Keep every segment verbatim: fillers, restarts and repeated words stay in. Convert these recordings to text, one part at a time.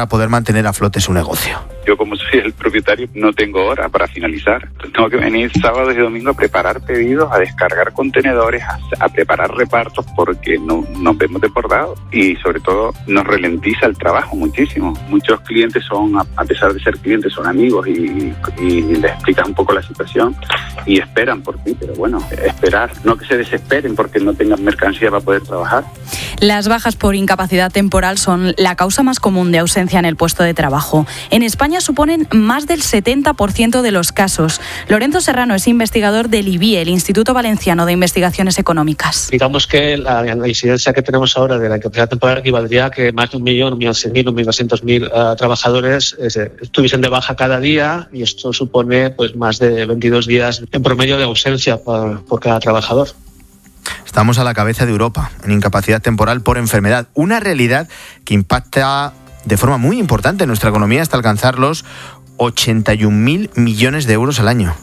para poder mantener a flote su negocio. Yo, como soy el propietario, no tengo hora para finalizar. Tengo que venir sábados y domingos a preparar pedidos, a descargar contenedores, a, a preparar repartos, porque no nos vemos desbordados y sobre todo nos ralentiza el trabajo muchísimo. Muchos clientes son, a pesar de ser clientes, son amigos y, y les explicas un poco la situación y esperan por ti, pero bueno, esperar, no que se desesperen porque no tengan mercancía para poder trabajar. Las bajas por incapacidad temporal son la causa más común de ausencia en el puesto de trabajo. En España suponen más del setenta por ciento de los casos. Lorenzo Serrano es investigador del I B I E, el Instituto Valenciano de Investigaciones Económicas. Digamos que la, la incidencia que tenemos ahora de la incapacidad temporal equivaldría a que más de un millón, un millón cien mil, un millón doscientos mil uh, trabajadores eh, estuviesen de baja cada día, y esto supone pues más de veintidós días en promedio de ausencia por, por cada trabajador. Estamos a la cabeza de Europa en incapacidad temporal por enfermedad, una realidad que impacta de forma muy importante en nuestra economía hasta alcanzar los ochenta y un mil millones de euros al año.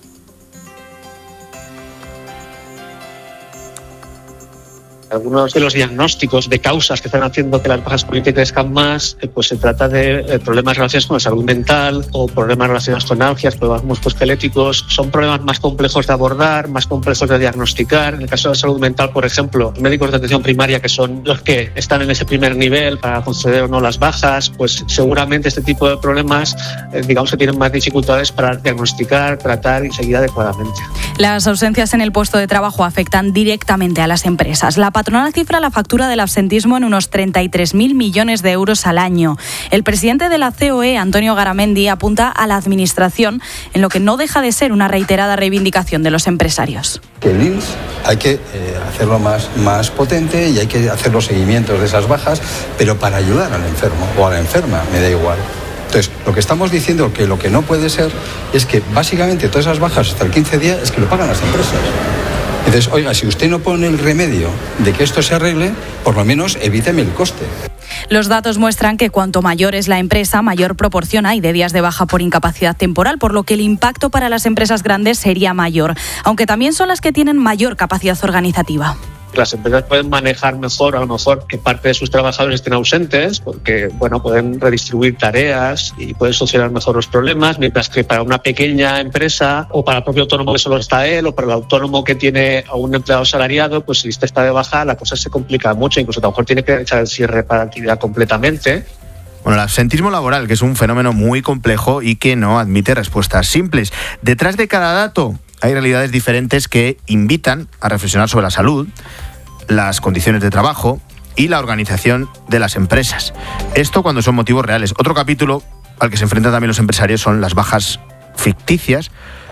Algunos de los diagnósticos de causas que están haciendo que las bajas por I T crezcan más, eh, pues se trata de eh, problemas relacionados con la salud mental o problemas relacionados con algias, problemas musculoesqueléticos. Son problemas más complejos de abordar, más complejos de diagnosticar. En el caso de la salud mental, por ejemplo, médicos de atención primaria, que son los que están en ese primer nivel para conceder o no las bajas, pues seguramente este tipo de problemas, eh, digamos que tienen más dificultades para diagnosticar, tratar y seguir adecuadamente. Las ausencias en el puesto de trabajo afectan directamente a las empresas. La patronal cifra la factura del absentismo en unos treinta y tres mil millones de euros al año. El presidente de la C O E, Antonio Garamendi, apunta a la Administración en lo que no deja de ser una reiterada reivindicación de los empresarios. Que el I N S hay que eh, hacerlo más, más potente y hay que hacer los seguimientos de esas bajas, pero para ayudar al enfermo o a la enferma, me da igual. Entonces, lo que estamos diciendo que lo que no puede ser es que básicamente todas esas bajas hasta el quince días es que lo pagan las empresas. Entonces, oiga, si usted no pone el remedio de que esto se arregle, por lo menos evíteme el coste. Los datos muestran que cuanto mayor es la empresa, mayor proporción hay de días de baja por incapacidad temporal, por lo que el impacto para las empresas grandes sería mayor, aunque también son las que tienen mayor capacidad organizativa. Las empresas pueden manejar mejor, a lo mejor, que parte de sus trabajadores estén ausentes, porque bueno, pueden redistribuir tareas y pueden solucionar mejor los problemas, mientras que para una pequeña empresa o para el propio autónomo que solo está él o para el autónomo que tiene a un empleado asalariado, pues si este está de baja la cosa se complica mucho, incluso a lo mejor tiene que echar el cierre para la actividad completamente. Bueno, el absentismo laboral, que es un fenómeno muy complejo y que no admite respuestas simples. Detrás de cada dato hay realidades diferentes que invitan a reflexionar sobre la salud, las condiciones de trabajo y la organización de las empresas. Esto cuando son motivos reales. Otro capítulo al que se enfrentan también los empresarios son las bajas ficticias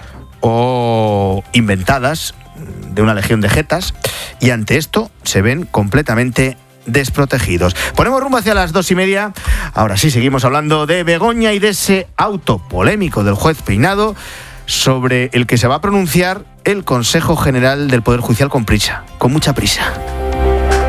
o inventadas de una legión de jetas, y ante esto se ven completamente desprotegidos. Ponemos rumbo hacia las dos y media. Ahora sí, seguimos hablando de Begoña y de ese auto polémico del juez Peinado, sobre el que se va a pronunciar el Consejo General del Poder Judicial con prisa, con mucha prisa.